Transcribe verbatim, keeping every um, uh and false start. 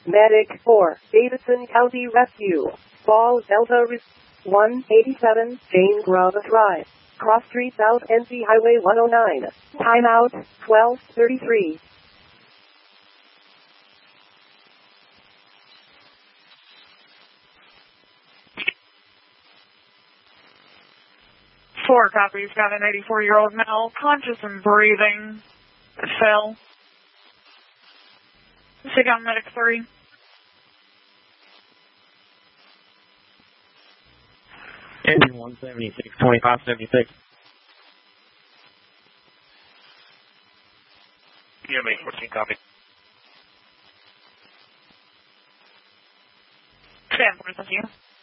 Medic four, Davidson County Rescue. Ball Delta Res- one eighty-seven, Jane Grove Drive. Cross Street South N C Highway one oh nine. Timeout, twelve thirty-three. Four copies. Got an eighty-four-year-old male, conscious and breathing. Fell. Sit down, medic three. Engine one seventy-six, twenty-five seventy-six. U M eight fourteen, copy. Stand for, thank you.